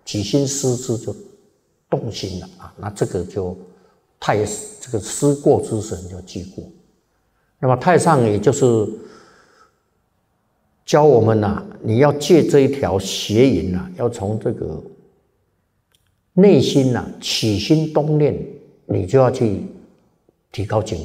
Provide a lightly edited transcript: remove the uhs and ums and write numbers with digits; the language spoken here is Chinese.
起心思之就动心了啊，那这个就这个思过之神就记过。那么太上也就是教我们你要借这一条邪淫要从这个内心起心动念，你就要去提高警